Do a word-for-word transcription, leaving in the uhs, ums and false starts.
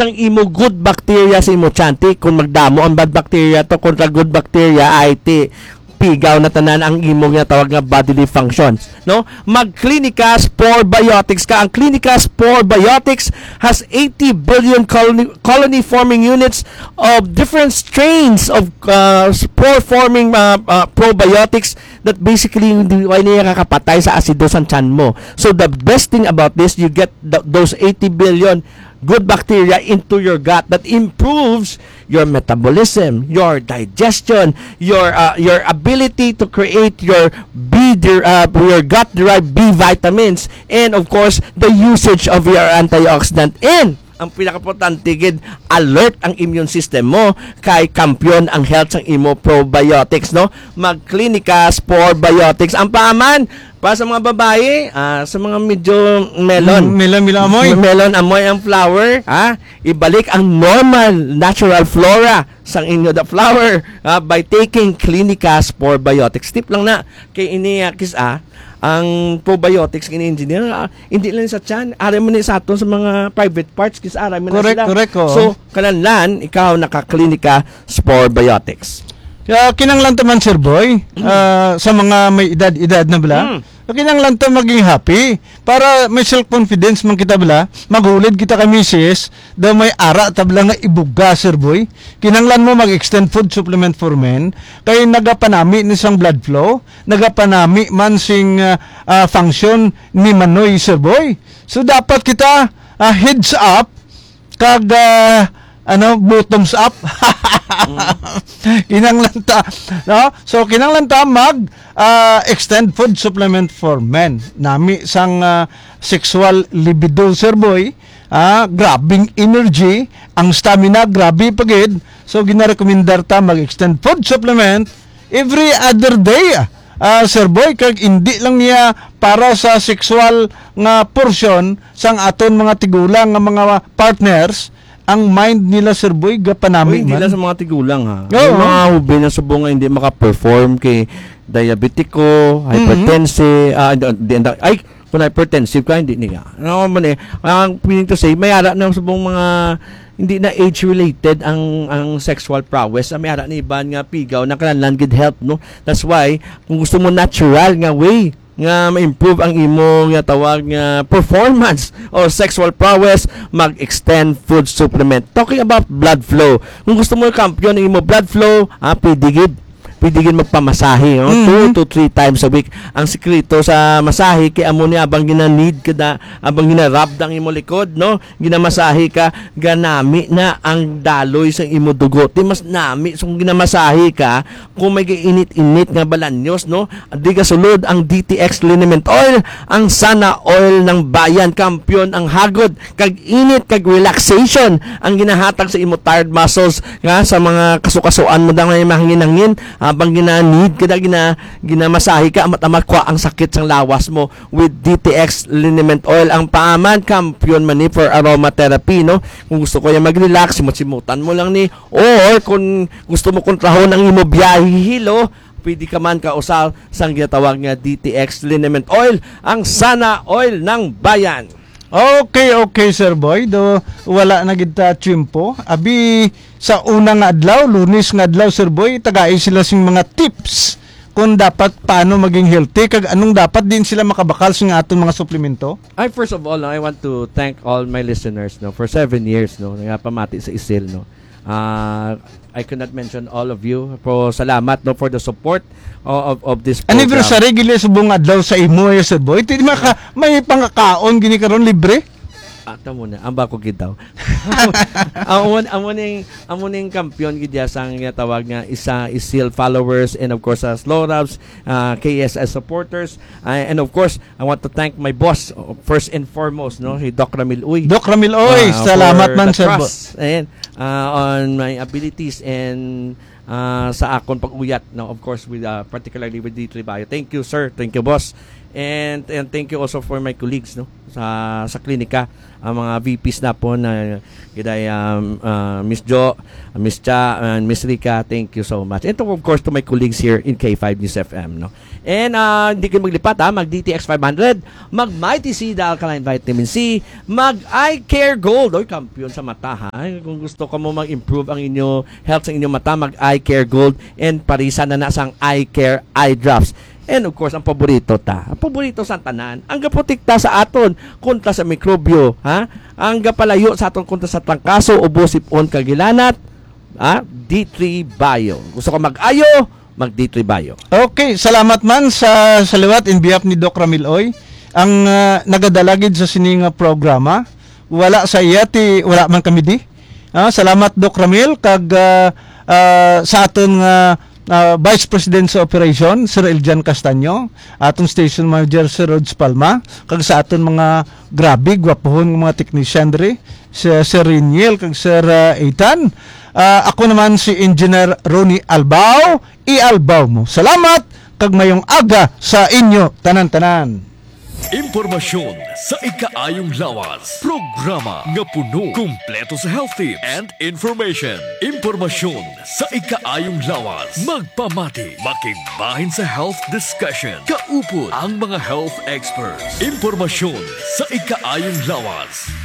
sang imo good bacteria sa imo tiyan. Kung magdamo ang bad bacteria to kontra good bacteria ay ti pigaw na tanan ang imo nga tawag nga bodily functions, no? Mag-Clinica Spore Biotics ka. Ang Clinica Spore Biotics has eighty billion colony, colony forming units of different strains of uh, spore forming uh, uh, probiotics that basically hindi niya kakapatay sa acido sa tiyan mo. So the best thing about this, you get th- those eighty billion good bacteria into your gut that improves your metabolism, your digestion, your uh, your ability to create your B uh, your gut derived B vitamins, and of course the usage of your antioxidant. And ang pinaka-importante gid, alert ang immune system mo kay kampiyon ang health sang imo probiotics, no? Mag-Clinica Spore Biotics ang paaman para sa mga babae, ah, sa mga medyo melon. Mm, melon, melon amoy. Melon amoy ang flower, ha? Ibalik ang normal natural flora sang inyo the flower ah, by taking Clinica Spore Biotics. Tip lang na kay ini kis ah, ang probiotics ini-engineer, ah, hindi lang sa tiyan, aray mo ni sa aton sa mga private parts, kis aray mo na Correct, sila. correct, oh. So, kananlan, ikaw naka-Clinica Spore Biotics. Kaya kinanglan man Sir Boy, ah, sa mga may edad-edad na bala, Mm. kinanglan ta maging happy para may self-confidence man kita bala, maghulid kita kay misis, daw may ara tabla nga ibuga Sir Boy. Kinanglan mo mag-extend food supplement for men, kay nagapanami ni sang blood flow, nagapanami man sing ah, ah, function ni Manoy Sir Boy. So dapat kita ah, heads up kag ah, ano bottoms up. Kinanglan ta, no? So kinanglan ta mag uh, extend food supplement for men. Nami sang uh, sexual libido Sir Boy, ah, grabing energy, ang stamina grabe pagid. So ginarekomendar ta mag-extend food supplement every other day. Uh, Sir Boy, kag hindi lang niya para sa sexual nga portion sang aton mga tigulang nga mga partners, ang mind nila Sir Boy gapanami Uy, hindi man. lang sa mga tigulang ha. Oo. Yung mga hubi na subong nga hindi maka-perform kay diabetiko, hypertensive, ah, hindi- hindi- ay, kung hypertensive ka, hindi niya. Ano man eh, ang meaning to say, may ara na subong mga hindi na age-related ang ang sexual prowess. Ah, May ara na iban nga pigaw na kailangan good health, no? That's why, kung gusto mo natural nga way, nga ma-improve ang imo nga tawag nga performance or sexual prowess, mag-extend food supplement. Talking about blood flow, kung gusto mo kampiyon ang imo blood flow, ah, pwede gid pwede gid magpamasahe, no? Mhm. two to three times a week. Ang sekreto sa masahe kay amo ni abang gina-need kada abang gina-rub ang imo likod, no? Ginamasahe ka, ganami na ang daloy sa imo dugo. Di mas nami so kung ginamasahe ka, kung may init-init nga balanyos, no? Di ka sulod ang D T X liniment oil, ang Sana oil ng bayan, kampiyon ang hagod kag init kag relaxation ang ginahatag sa imo tired muscles nga sa mga kasukasuan mo daw nga mahangin-hangin, habang gina-need kada gina ginamasahe ka amat-amat kwa ang sakit sang lawas mo with D T X liniment oil. Ang paaman kampiyon man ni for aromatherapy, no? Kung gusto ko yung mag-relax, simut-simutan mo lang ni, or kung gusto mo kontrahon ang imo biyahe hilo, pwede ka man kausal sang ginatawag nga D T X liniment oil, ang Sana oil ng bayan. Okay, okay Sir Boy, do wala na gid ta tiyempo. Abi sa unang adlaw, Lunes nga adlaw Sir Boy, tagaay sila sing mga tips kung dapat paano maging healthy kag anong dapat din sila makabakal sa aton mga suplemento. I first of all, no, I want to thank all my listeners, no, for seven years, no, nga pamati sa Isil, no. Uh, I cannot mention all of you. Pro salamat, no, for the support of of, of this program. Anniversary gili subong adlaw sa imo eh, Sir Boy. Ti maka may pangakaon gini karon libre. Ata mo na, ang bako gid daw. Amon amoning amoning kampiyon gid ya sang nga tawag nga isa Isil followers, and of course as Slowrabs, uh, K S S supporters, uh, and of course I want to thank my boss uh, first and foremost, no, si Doc Ramil Uy. Doc Ramil Oy, Uh, salamat for man the Sir Boy. trust, ayan, uh, on my abilities and uh, sa akon pag-uyat, no, of course with uh, particularly with D three Bio. Thank you sir, thank you boss. And and thank you also for my colleagues, no, sa sa klinika, ang mga V Ps na po na giday um, uh, Miss Jo, uh, Miss Cha, and Miss Rica. Thank you so much. And to, of course, to my colleagues here in K five News F M, no. And uh, hindi kayo maglipat, ha, mag D T X five hundred, mag Mighty C, the Alkaline Vitamin C, mag Eye Care Gold, oy kampiyon sa mata, ha. Kung gusto ka mo mag-improve ang inyo health sa inyong mata, mag Eye Care Gold, and parisa na na sang Eye Care Eye Drops. And of course, ang paborito ta. Ang paborito sa tanan, ang gaprotekta sa aton kontra sa mikrobyo, ha? Ang gapalayo sa aton kontra sa trangkaso, ubo, sipon, kagilanat, ha? D three Bio. Gusto ka mag-ayo, mag D three Bio. Okay, salamat man sa sa liwat in behalf ni Doc Ramil Oy. Ang uh, nagadalagid sa sininga programa, wala sa iya ti wala man kami di. Ah, salamat Doc Ramil kag uh, uh, sa aton nga uh, Vice President sa Operation Sir Eljan Castaño, atong Station Manager Sir Rods Palma, kag sa aton mga grabe gwapohon nga mga technician diri, si Sir Riniel kag Sir uh, Ethan. Uh, ako naman si Engineer Ronnie Albao. I-albaw mo. Salamat kag mayong aga sa inyo tanan-tanan. Impormasyon sa ikaayong lawas. Programa nga puno, kumpleto sa health tips and information. Impormasyon sa ikaayong lawas. Magpamati, makigbahin sa health discussion. Kaupod ang mga health experts. Impormasyon sa ikaayong lawas.